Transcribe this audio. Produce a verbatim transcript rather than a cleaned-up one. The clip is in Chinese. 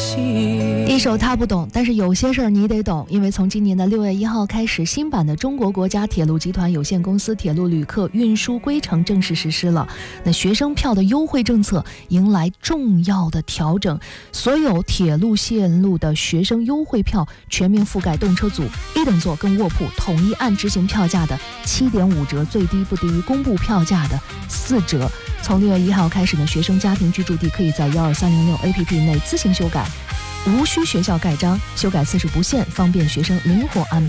一首他不懂，但是有些事儿你得懂，因为从今年的六月一号开始，新版的中国国家铁路集团有限公司铁路旅客运输规程正式实施了。那学生票的优惠政策迎来重要的调整，所有铁路线路的学生优惠票全面覆盖动车组、一等座跟卧铺，统一按执行票价的七点五折，最低不低于公布票价的四折。从六月一号开始呢，学生家庭居住地可以在幺二三零六 A P P 内自行修改，无需学校盖章，修改次数不限，方便学生灵活安排。